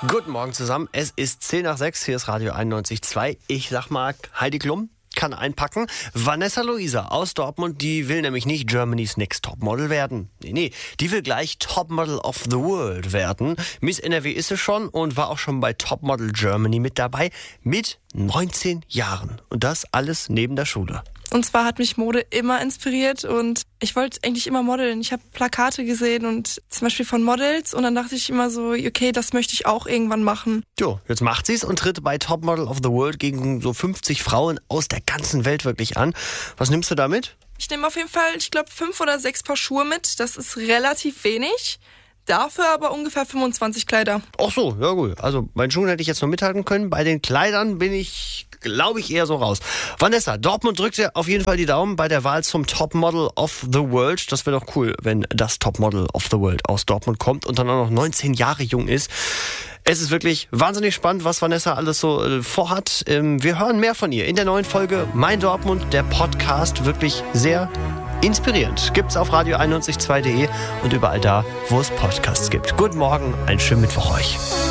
Guten Morgen zusammen. Es ist 10:06. Hier ist Radio 91.2. Ich sag mal, Heidi Klum kann einpacken. Vanessa Luisa aus Dortmund, die will nämlich nicht Germany's Next Topmodel werden. Nee, die will gleich Topmodel of the World werden. Miss NRW ist sie schon und war auch schon bei Topmodel Germany mit dabei. Mit 19 Jahren. Und das alles neben der Schule. Und zwar hat mich Mode immer inspiriert und ich wollte eigentlich immer modeln. Ich habe Plakate gesehen und zum Beispiel von Models und dann dachte ich immer so, okay, das möchte ich auch irgendwann machen. Jo, jetzt macht sie's und tritt bei Topmodel of the World gegen so 50 Frauen aus der ganzen Welt wirklich an. Was nimmst du da mit? Ich nehme auf jeden Fall, ich glaube, 5 oder 6 Paar Schuhe mit. Das ist relativ wenig. Dafür aber ungefähr 25 Kleider. Ach so, ja gut. Also bei den Schuhen hätte ich jetzt noch mithalten können. Bei den Kleidern bin ich, glaube ich, eher so raus. Vanessa, Dortmund drückt dir auf jeden Fall die Daumen bei der Wahl zum Topmodel of the World. Das wäre doch cool, wenn das Topmodel of the World aus Dortmund kommt und dann auch noch 19 Jahre jung ist. Es ist wirklich wahnsinnig spannend, was Vanessa alles so vorhat. Wir hören mehr von ihr in der neuen Folge Mein Dortmund, der Podcast. Wirklich sehr inspirierend. Gibt's auf radio912.de und überall da, wo es Podcasts gibt. Guten Morgen, einen schönen Mittwoch euch.